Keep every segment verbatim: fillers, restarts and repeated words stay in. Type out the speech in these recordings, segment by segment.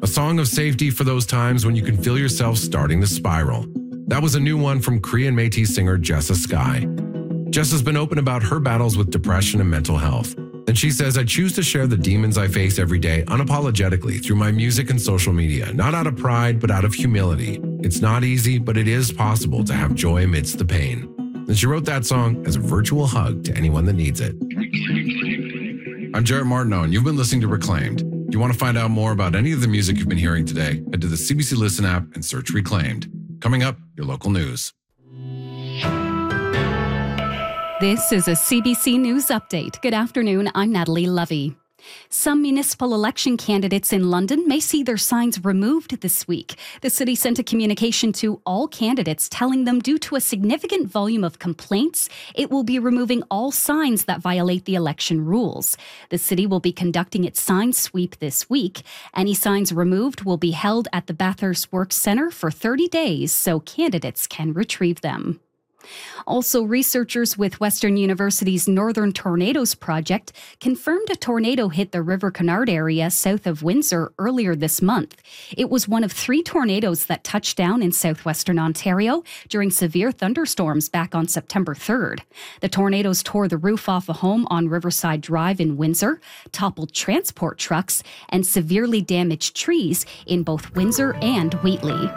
A song of safety for those times when you can feel yourself starting to spiral. That was a new one from Cree and Métis singer Jessa Sky. Jessa's been open about her battles with depression and mental health. And she says, I choose to share the demons I face every day unapologetically through my music and social media, not out of pride, but out of humility. It's not easy, but it is possible to have joy amidst the pain. And she wrote that song as a virtual hug to anyone that needs it. I'm Jarrett Martineau, and you've been listening to Reclaimed. If you want to find out more about any of the music you've been hearing today, head to the C B C Listen app and search Reclaimed. Coming up, your local news. This is a C B C News Update. Good afternoon, I'm Natalie Lovey. Some municipal election candidates in London may see their signs removed this week. The city sent a communication to all candidates telling them due to a significant volume of complaints, it will be removing all signs that violate the election rules. The city will be conducting its sign sweep this week. Any signs removed will be held at the Bathurst Works Centre for thirty days so candidates can retrieve them. Also, researchers with Western University's Northern Tornadoes Project confirmed a tornado hit the River Canard area south of Windsor earlier this month. It was one of three tornadoes that touched down in southwestern Ontario during severe thunderstorms back on September third. The tornadoes tore the roof off a home on Riverside Drive in Windsor, toppled transport trucks, and severely damaged trees in both Windsor and Wheatley.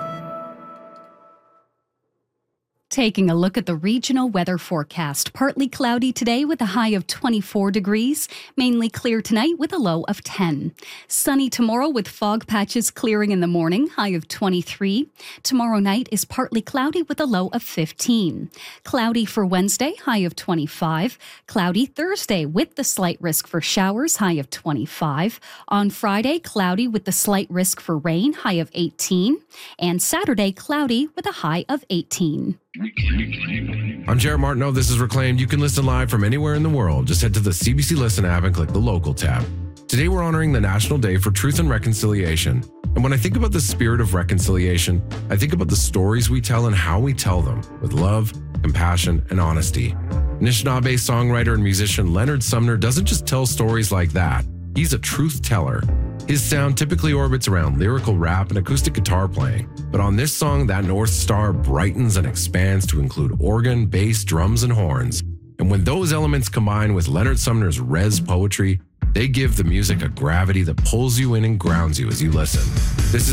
Taking a look at the regional weather forecast. Partly cloudy today with a high of twenty-four degrees. Mainly clear tonight with a low of ten. Sunny tomorrow with fog patches clearing in the morning, high of twenty-three. Tomorrow night is partly cloudy with a low of fifteen. Cloudy for Wednesday, high of twenty-five. Cloudy Thursday with the slight risk for showers, high of twenty-five. On Friday, cloudy with the slight risk for rain, high of eighteen. And Saturday, cloudy with a high of eighteen. I'm Jarrett Martineau. This is Reclaimed. You can listen live from anywhere in the world. Just head to the C B C Listen app and click the local tab. Today we're honoring the National Day for Truth and Reconciliation. And when I think about the spirit of reconciliation, I think about the stories we tell and how we tell them with love, compassion, and honesty. Anishinaabe songwriter and musician Leonard Sumner doesn't just tell stories like that. He's a truth teller. His sound typically orbits around lyrical rap and acoustic guitar playing. But on this song, that North Star brightens and expands to include organ, bass, drums, and horns. And when those elements combine with Leonard Sumner's res poetry, they give the music a gravity that pulls you in and grounds you as you listen. This is